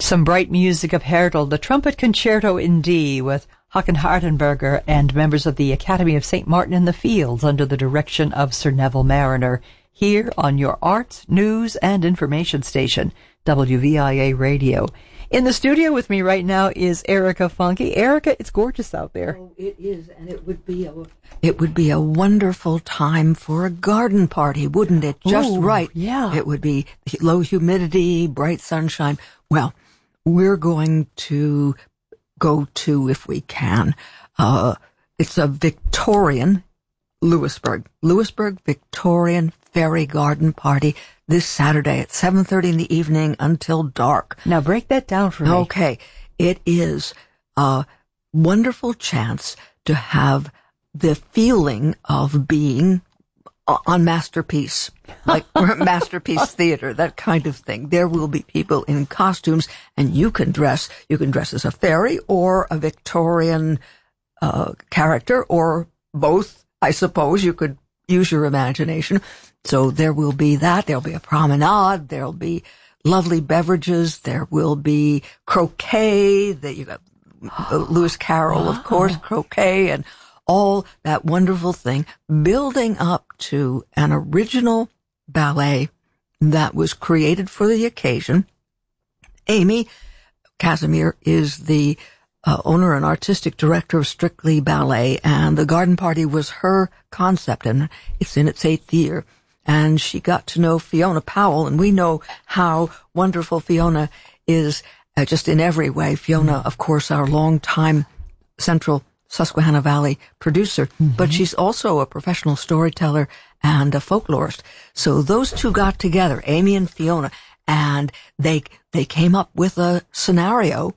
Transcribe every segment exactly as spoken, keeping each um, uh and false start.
Some bright music of Hertel, the Trumpet Concerto in D with Håkan Hardenberger and members of the Academy of Saint Martin in the Fields under the direction of Sir Neville Marriner, here on your arts, news, and information station, W V I A Radio. In the studio with me right now is Erica Funke. Erica, it's gorgeous out there. Oh, it is, and it would be a it would be a wonderful time for a garden party, wouldn't it? Just Ooh, right. Yeah. It would be low humidity, bright sunshine. Well, we're going to go to, if we can, uh, it's a Victorian Lewisburg, Lewisburg Victorian Fairy Garden Party this Saturday at seven thirty in the evening until dark. Now break that down for me. Okay. It is a wonderful chance to have the feeling of being on Masterpiece, like Masterpiece Theater, that kind of thing. There will be people in costumes, and you can dress, you can dress as a fairy or a Victorian uh, character, or both, I suppose. You could use your imagination. So there will be that. There'll be a promenade. There'll be lovely beverages. There will be croquet. That you got uh, Lewis Carroll, of course, croquet, and all that wonderful thing, building up to an original ballet that was created for the occasion. Amy Casimir is the uh, owner and artistic director of Strictly Ballet, and the garden party was her concept, and it's in its eighth year. And she got to know Fiona Powell, and we know how wonderful Fiona is uh, just in every way. Fiona, of course, our longtime Central Susquehanna Valley producer, mm-hmm. but she's also a professional storyteller and a folklorist. So those two got together, Amy and Fiona, and they they came up with a scenario,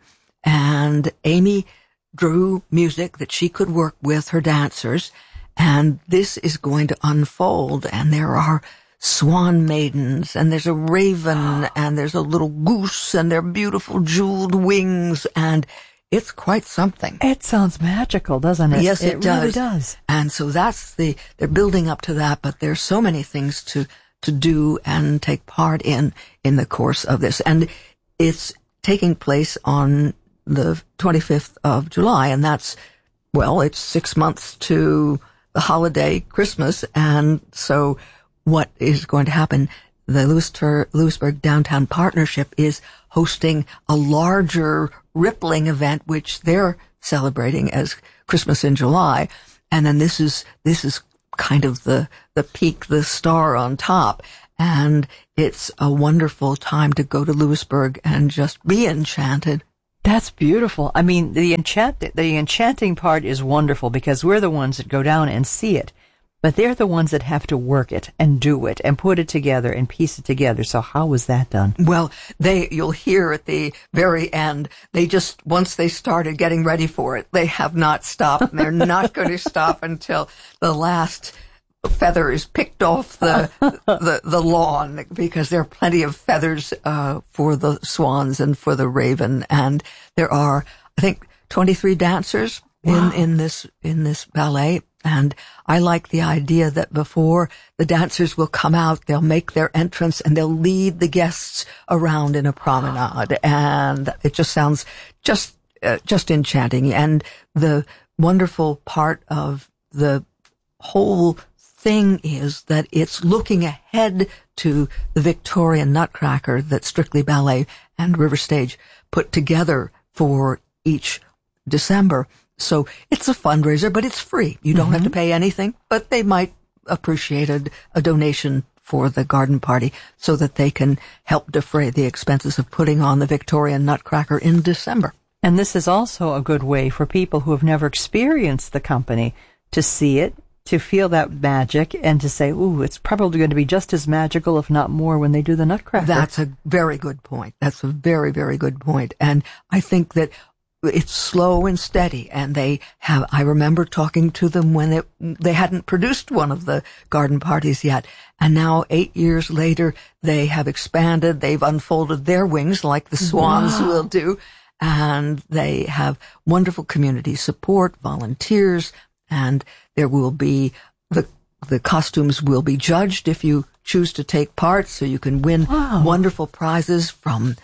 and Amy drew music that she could work with her dancers, and this is going to unfold, and there are swan maidens, and there's a raven, and there's a little goose, and their beautiful jeweled wings, and it's quite something. It sounds magical, doesn't it? Yes, it, it does. really does. And so that's the, they're building up to that, but there's so many things to, to do and take part in, in the course of this. And it's taking place on the twenty-fifth of July, and that's, well, it's six months to the holiday, Christmas, and so what is going to happen? The Lewisburg Downtown Partnership is hosting a larger rippling event, which they're celebrating as Christmas in July. And then this is, this is kind of the, the peak, the star on top. And it's a wonderful time to go to Lewisburg and just be enchanted. That's beautiful. I mean, the enchant, the enchanting part is wonderful because we're the ones that go down and see it. But they're the ones that have to work it and do it and put it together and piece it together. So how was that done? Well, they, you'll hear at the very end, they just, once they started getting ready for it, they have not stopped. And they're not going to stop until the last feather is picked off the, the, the lawn, because there are plenty of feathers, uh, for the swans and for the raven. And there are, I think, twenty-three dancers Wow. in, in this, in this ballet. And I like the idea that before the dancers will come out, they'll make their entrance and they'll lead the guests around in a promenade. And it just sounds just, uh, just enchanting. And the wonderful part of the whole thing is that it's looking ahead to the Victorian Nutcracker that Strictly Ballet and River Stage put together for each December. So it's a fundraiser, but it's free. You don't mm-hmm. have to pay anything, but they might appreciate a, a donation for the garden party so that they can help defray the expenses of putting on the Victorian Nutcracker in December. And this is also a good way for people who have never experienced the company to see it, to feel that magic, and to say, ooh, it's probably going to be just as magical, if not more, when they do the Nutcracker. That's a very good point. That's a very, very good point. And I think that it's slow and steady, and they have, I remember talking to them when it, they hadn't produced one of the garden parties yet. And now eight years later, they have expanded, they've unfolded their wings like the swans Wow. will do. And they have wonderful community support, volunteers, and there will be, the, the costumes will be judged if you choose to take part, so you can win wow. wonderful prizes from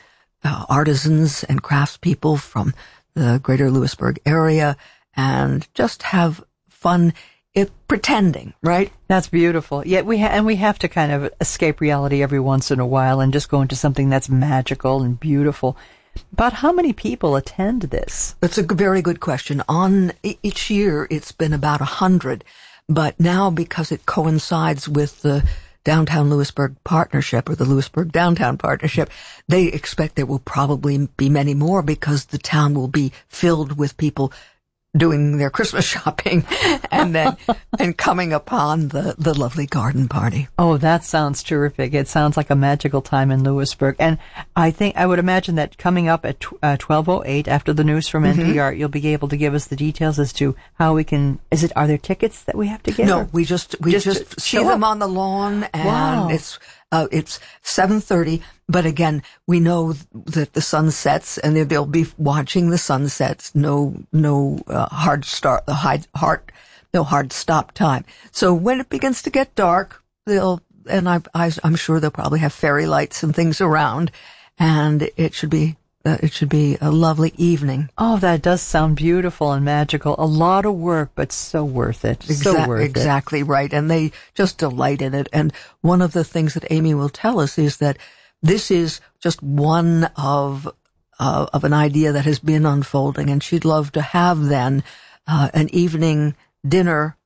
uh, artisans and craftspeople from the greater Lewisburg area and just have fun it, pretending, right? That's beautiful. Yet we ha- and we have to kind of escape reality every once in a while and just go into something that's magical and beautiful. But how many people attend this? That's a very good question. On each year, it's been about a hundred, but now because it coincides with the Downtown Lewisburg Partnership or the Lewisburg Downtown Partnership, they expect there will probably be many more because the town will be filled with people doing their Christmas shopping and then and coming upon the, the lovely garden party. Oh, that sounds terrific. It sounds like a magical time in Lewisburg. And I think I would imagine that coming up at uh, twelve oh eight after the news from mm-hmm. N P R, you'll be able to give us the details as to how we can, is it, are there tickets that we have to get? No, we just, we just, just see them up. on the lawn and wow. it's, uh, it's seven thirty. But again, we know that the sun sets and they'll be watching the sunsets. No, no uh, hard start, the hard, hard, no hard stop time. So when it begins to get dark, they'll, and I, I, I'm sure they'll probably have fairy lights and things around, and it should be, uh, it should be a lovely evening. Oh, that does sound beautiful and magical. A lot of work, but so worth it. Exa- so worth exactly it. right, and they just delight in it. And one of the things that Amy will tell us is that this is just one of uh, of an idea that has been unfolding, and she'd love to have then uh, an evening dinner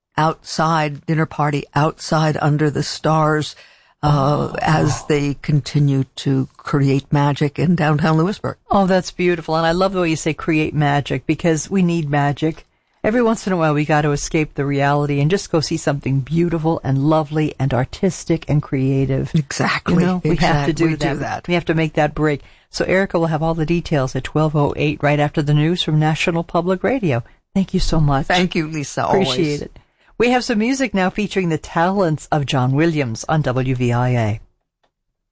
outside, dinner party outside under the stars uh, oh. as they continue to create magic in downtown Lewisburg. Oh, that's beautiful, and I love the way you say create magic, because we need magic. Every once in a while, we got to escape the reality and just go see something beautiful and lovely and artistic and creative. Exactly. You know, we exactly. have to do we that. do that. We have to make that break. So Erica will have all the details at twelve oh eight right after the news from National Public Radio. Thank you so much. Thank you, Lisa. Appreciate always. it. We have some music now featuring the talents of John Williams on W V I A.